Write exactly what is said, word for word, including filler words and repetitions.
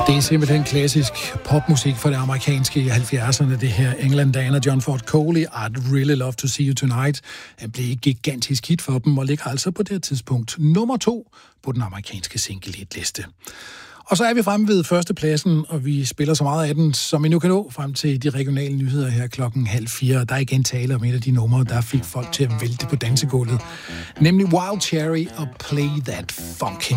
Det er simpelthen klassisk popmusik fra det amerikanske i halvfjerdserne, det her England Dana, John Ford Coley, I'd Really Love to See You Tonight. Det blev et gigantisk hit for dem og ligger altså på det tidspunkt nummer to på den amerikanske single-hit-liste. Og så er vi fremme ved førstepladsen, og vi spiller så meget af den, som vi nu kan nå frem til de regionale nyheder her klokken halv fire. Der er igen tale om et af de numre, der fik folk til at vælte på dansegulvet, nemlig Wild Cherry og Play That Funky